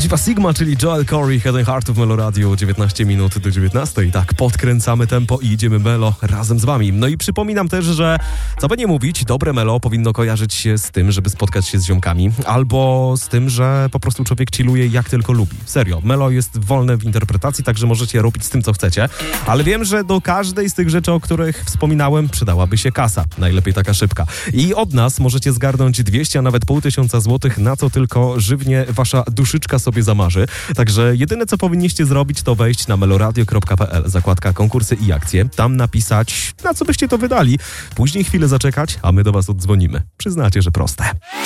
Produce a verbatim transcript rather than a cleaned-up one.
Prawdziwa Sigma, czyli Joel Corey, Head and Heart w Melo Radio, dziewiętnaście minut do dziewiętnastej. Tak, podkręcamy tempo i idziemy Melo razem z wami. No i przypominam też, że co by nie mówić, dobre Melo powinno kojarzyć się z tym, żeby spotkać się z ziomkami, albo z tym, że po prostu człowiek chilluje jak tylko lubi. Serio, Melo jest wolne w interpretacji, także możecie robić z tym, co chcecie, ale wiem, że do każdej z tych rzeczy, o których wspominałem, przydałaby się kasa. Najlepiej taka szybka. I od nas możecie zgarnąć dwieście, a nawet pół tysiąca złotych, na co tylko żywnie wasza duszyczka sobie zamarzy. Także jedyne, co powinniście zrobić, to wejść na meloradio kropka p l, zakładka konkursy i akcje, tam napisać, na co byście to wydali, później chwilę zaczekać, a my do was oddzwonimy. Przyznacie, że proste.